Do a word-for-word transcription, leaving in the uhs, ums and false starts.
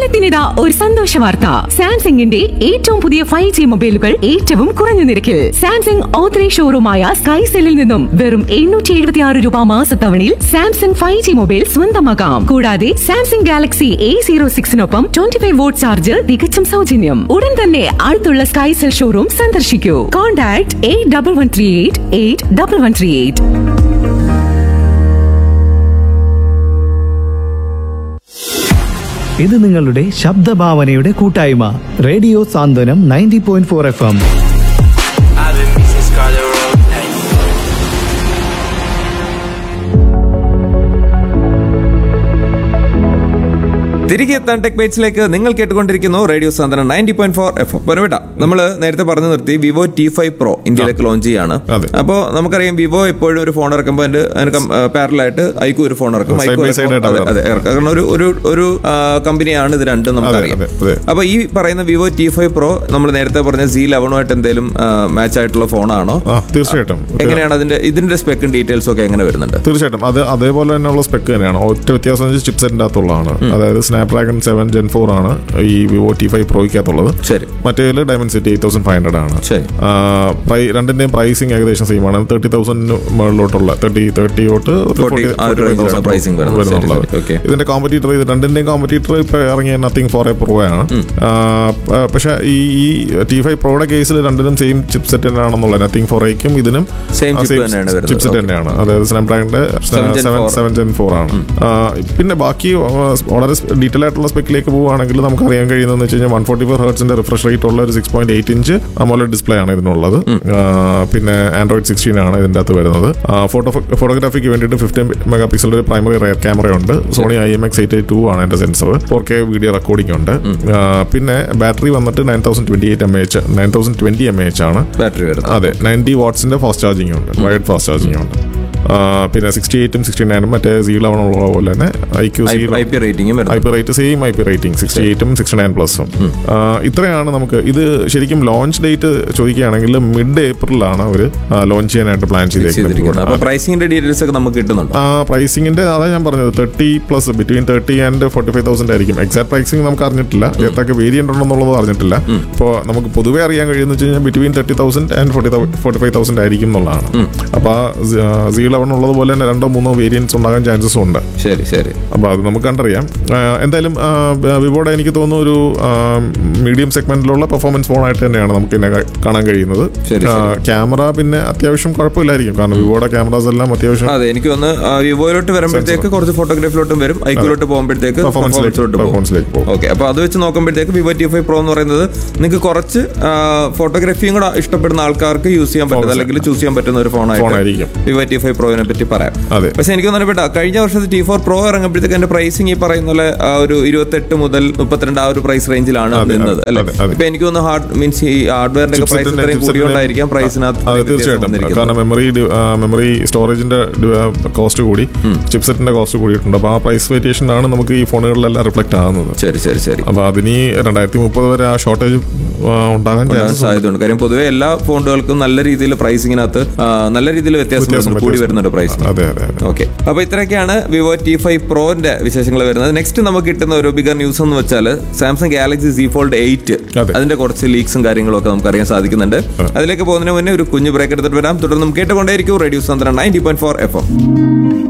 കൊല്ലത്തിനിതാ ഒരു സന്തോഷ വാർത്ത. സാംസങ്ങിന്റെ ഏറ്റവും പുതിയ ഫൈവ് ജി മൊബൈലുകൾ ഏറ്റവും കുറഞ്ഞ നിരക്കിൽ സാംസങ് ഓത്തറൈസ്ഡ് ഷോറൂമായ സ്കൈസെല്ലിൽ നിന്നും വെറും എണ്ണൂറ്റി എഴുപത്തി ആറ് രൂപ മാസത്തവണയിൽ സാംസങ് ഫൈവ് ജി മൊബൈൽ സ്വന്തമാക്കാം. കൂടാതെ Samsung Galaxy A zero സിക്സിനൊപ്പം twenty five vote charger തികച്ചും സൗജന്യം. ഉടൻ തന്നെ അടുത്തുള്ള സ്കൈസെൽ ഷോറൂം സന്ദർശിക്കൂ. Contact eight double one three eight eight double one three eight. ഇത് നിങ്ങളുടെ ശബ്ദഭാവനയുടെ കൂട്ടായ്മ റേഡിയോ സാന്ത്വനം ninety point four F M. തിരികെ എത്താൻ ടെക് ബൈറ്റ്സിലേക്ക് നിങ്ങൾ കേട്ടുകൊണ്ടിരിക്കുന്നു റേഡിയോ സാന്ത്വനം ninety point four F M. പൊരവിട നമ്മൾ നേരത്തെ പറഞ്ഞു നിർത്തി വിവോ ടി ഫൈവ് പ്രോ ഇന്ത്യയിലേക്ക് ലോഞ്ച് ചെയ്യാണ്. അപ്പോൾ നമുക്കറിയാം വിവോ എപ്പോഴും ഒരു ഫോൺ ഇറക്കുമ്പോൾ അതിന്റെ പാരലായിട്ട് ഐക്യു ഒരു ഫോൺ ഇറക്കും. കാരണം ഒരു ഒരു ഒരു കമ്പനിയാണ് ഇത് രണ്ടും നമുക്കറിയാം. അപ്പൊ ഈ പറയുന്ന വിവോ ടി ഫൈവ് പ്രോ നമ്മൾ നേരത്തെ പറഞ്ഞ സി ലെവനുമായിട്ട് എന്തെങ്കിലും മാച്ച് ആയിട്ടുള്ള ഫോണാണോ? തീർച്ചയായിട്ടും. എങ്ങനെയാണ് അതിന്റെ ഇതിന്റെ സ്പെക്കും ഡീറ്റെയിൽസും ഒക്കെ എങ്ങനെ വരുന്നുണ്ട്? തീർച്ചയായിട്ടും അത് അതേപോലെ തന്നെയുള്ള സ്പെക്ക് തന്നെയാണ്. ഒറ്റ വ്യത്യാസം ചിപ്സെറ്റിന്റെ അകത്തുള്ളതാണ്. അതായത് സ്നാപ്ഡ്രാഗൺ സെവൻ ജെൻ ഫോർ ആണ് ഈ Vivo T five പ്രോയ്ക്കകത്തുള്ളത്. മറ്റേതിൽ Dimensity eight thousand five hundred ആണ്. രണ്ടിന്റെയും പ്രൈസിങ് ഏകദേശം സെയിം ആണ്. തേർട്ടി തൗസൻഡ് മുകളിലോട്ടുള്ള തേർട്ടി തേർട്ടി തൊട്ട് വരുന്നുള്ളത്. ഇതിന്റെ കോമ്പറ്റീറ്റർ ഇത് രണ്ടിന്റെയും കോമ്പറ്റീറ്റർ ഇപ്പൊ ഇറങ്ങിയ നത്തിങ് ഫോർ എ പ്രോ ആണ്. പക്ഷെ ഈ ഈ ടി ഫൈവ് പ്രോയുടെ കേസിൽ രണ്ടിനും സെയിം ചിപ്സെറ്റ് തന്നെയാണെന്നുള്ളത്. നത്തിങ് ഫോർ എക്കും ഇതിനും ചിപ്സെറ്റ് തന്നെയാണ്. അതായത് സ്നാപ്ഡ്രാഗണിന്റെ സെവൻ ജെൻ ഫോർ ആണ്. പിന്നെ ബാക്കി വളരെ ഡീറ്റെയിൽ ആയിട്ടുള്ള സ്പെക്കിലേക്ക് പോവുകയാണെങ്കിൽ നമുക്ക് അറിയാൻ കഴിയുന്നതെന്ന് വെച്ച് കഴിഞ്ഞാൽ one forty four ഹെർട്സിന്റെ refresh rate ഉള്ള ഒരു six point eight inch AMOLED display ആണ് ഇതിനുള്ളത്. പിന്നെ ആൻഡ്രോയിഡ് സിക്സ്റ്റീൻ ആണ് ഇതിന്റെ അകത്ത് വരുന്നത്. ഫോട്ടോ ഫോട്ടോഗ്രാഫിക്ക് വേണ്ടിയിട്ട് ഫിഫ്റ്റീൻ മെഗാ പിക്സലിന്റെ ഒരു പ്രൈമറി റെയർ ക്യാമറ ഉണ്ട്. Sony I M X eight eight to ആണ് എന്റെ sensor. Four K video recording ഉണ്ട്. പിന്നെ ബാറ്ററി വന്നിട്ട് nine thousand twenty eight M H nine thousand twenty M H ആണ് ബാറ്ററി വരുന്നത്. അതെ, നയൻറ്റി വാട്ട്സിന്റെ ഫാസ്റ്റ് ചാർജിംഗ് ഉണ്ട്, വയർഡ് ഫാസ്റ്റ് ചാർജിംഗ് ഉണ്ട്. പിന്നെ സിക്സ്റ്റി എയ്റ്റും സിക്സ്റ്റി നയനും മറ്റേ സി ലെവൻ ഉള്ള പോലെ തന്നെ IQ I P rate same I P rating sixty എയ്റ്റും sixty nine പ്ലസും. ഇത്രയാണ് നമുക്ക്. ഇത് ശരിക്കും ലോഞ്ച് ഡേറ്റ് ചോദിക്കുകയാണെങ്കിൽ മിഡ് ഏപ്രിലാണ് അവർ ലോഞ്ച് ചെയ്യാനായിട്ട് പ്ലാൻ ചെയ്തേക്കുന്നത്. പ്രൈസിംഗിന്റെ ഡീറ്റെയിൽസ് ഒക്കെ നമുക്ക് കിട്ടുന്നുണ്ട്. ആ പ്രൈസിംഗിന്റെ അതാ ഞാൻ പറഞ്ഞത്, thirty plus between thirty and forty five thousand ആയിരിക്കും. എക്സാക്ട് പ്രൈസിംഗ് നമുക്ക് അറിഞ്ഞിട്ടില്ല, ഏതൊക്കെ വേരിയന്റ് ഉണ്ടെന്നുള്ളത് അറിഞ്ഞിട്ടില്ല. ഇപ്പോൾ നമുക്ക് പൊതുവെ അറിയാൻ കഴിയുന്ന വെച്ച് കഴിഞ്ഞാൽ between thirty thousand and forty forty five thousand ആയിരിക്കും എന്നുള്ളതാണ്. അപ്പൊ സി ലെവൻ ഉള്ളതുപോലെ തന്നെ രണ്ടോ മൂന്നോ വേരിയൻസ് ഉണ്ടാകാൻ ചാൻസസ് ഉണ്ട്. ശരി ശരി. അപ്പൊ അത് നമുക്ക് കണ്ടറിയാം. എന്തായാലും വിവോയുടെ എനിക്ക് തോന്നുന്നു ഒരു മീഡിയം സെഗ്മെന്റിലുള്ള പെർഫോമൻസ് ഫോണായിട്ട് തന്നെയാണ് നമുക്ക് ഇതിനെ കാണാൻ കഴിയുന്നത്. ക്യാമറ പിന്നെ അത്യാവശ്യം കുഴപ്പമില്ലായിരിക്കും, കാരണം വിവോയുടെ ക്യാമറാസ് എല്ലാം അത്യാവശ്യം. അതെ, എനിക്ക് തോന്നുന്നു വിവോയിലോട്ട് വരുമ്പോഴത്തേക്ക് കുറച്ച് ഫോട്ടോഗ്രാഫിലോട്ടും വരും, ഐക്യൂലോട്ട് പോകുമ്പോഴത്തേക്ക് പെർഫോമൻസിലേക്ക് പോകും. ഓക്കെ, അപ്പൊ അത് വെച്ച് നോക്കുമ്പോഴത്തേക്ക് വിവോ ടി ഫൈവ് പ്രോ എന്ന് പറയുന്നത് നിങ്ങൾക്ക് കുറച്ച് ഫോട്ടോഗ്രാഫിയും കൂടെ ഇഷ്ടപ്പെടുന്ന ആൾക്കാർക്ക് യൂസ് ചെയ്യാൻ പറ്റുന്ന അല്ലെങ്കിൽ ചൂസ് ചെയ്യാൻ പറ്റുന്ന ഒരു ഫോണായിരിക്കും വിവോ ടി ഫൈവ് പ്രോനെ പറ്റി പറയാം. പക്ഷെ എനിക്ക് തോന്നപ്പെട്ട കഴിഞ്ഞ വർഷത്തെ ടി ഫോർ പ്രോ ഇറങ്ങുമ്പോഴത്തേക്ക് എന്റെ പ്രൈസിങ് ഈ പറയുന്ന പോലെ ഒരു ഇരുപത്തെട്ട് മുതൽ മുപ്പത്തിരണ്ട് ആ ഒരു പ്രൈസ് റേഞ്ചിലാണ് നിന്നത് അല്ലെ. ഇപ്പൊ എനിക്ക് തോന്നുന്നു ഹാർഡ് മീൻസ് ഈ ഹാർഡ്വെയറിന്റെ പ്രൈസ് ഇത്രയും കൂടിയോണ്ടായിരിക്കാം പ്രൈസിനകത്ത്. തീർച്ചയായിട്ടും, കാരണം മെമ്മറി മെമ്മറി സ്റ്റോറേജിന്റെ കോസ്റ്റ് കൂടി, ചിപ്സെറ്റിന്റെ കോസ്റ്റ് കൂടിയിട്ടുണ്ട്. അപ്പൊ ആ പ്രൈസ് വേരിയേഷനാണ് നമുക്ക് ഈ ഫോണുകളിലെല്ലാം റിഫ്ലക്ട് ആകുന്നത്. ശരി ശരി ശരി. അപ്പൊ അതിന് രണ്ടായിരത്തി മുപ്പത് വരെ ആ ഷോർട്ടേജ് ഉണ്ടാകാൻ സാധ്യതയുണ്ട്. കാര്യം പൊതുവെ എല്ലാ ഫോണുകൾക്കും നല്ല രീതിയിൽ പ്രൈസിങ്ങിനകത്ത് നല്ല രീതിയിൽ വ്യത്യാസം കൂടി വരുന്നുണ്ട് പ്രൈസ്. ഓക്കെ, അപ്പൊ ഇത്രയൊക്കെയാണ് വിവോ ടി ഫൈവ് പ്രോന്റെ വിശേഷങ്ങൾ വരുന്നത്. നെക്സ്റ്റ് നമുക്ക് കിട്ടുന്ന ഒരു ബിഗർ ന്യൂസ് എന്ന് വെച്ചാൽ Samsung Galaxy C fold eight, അതിന്റെ കുറച്ച് ലീക്സും കാര്യങ്ങളും ഒക്കെ നമുക്ക് അറിയാൻ സാധിക്കുന്നുണ്ട്. അതിലേക്ക് പോകുന്നതിന് മുന്നേ ഒരു കുഞ്ഞു ബ്രേക്ക് എടുത്തിട്ട് വരാം. തുടർന്ന് കേട്ടുകൊണ്ടേയിരിക്കും റേഡിയോ സാന്ത്വനം ninety point four F M.